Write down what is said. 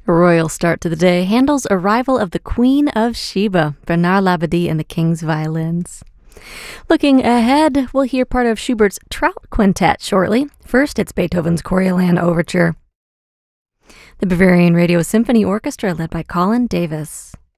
A royal start to the day, Handel's Arrival of the Queen of Sheba, Bernard Labadie and the King's Violins. Looking ahead, we'll hear part of Schubert's Trout Quintet shortly. First, it's Beethoven's Coriolan Overture. The Bavarian Radio Symphony Orchestra, led by Colin Davis.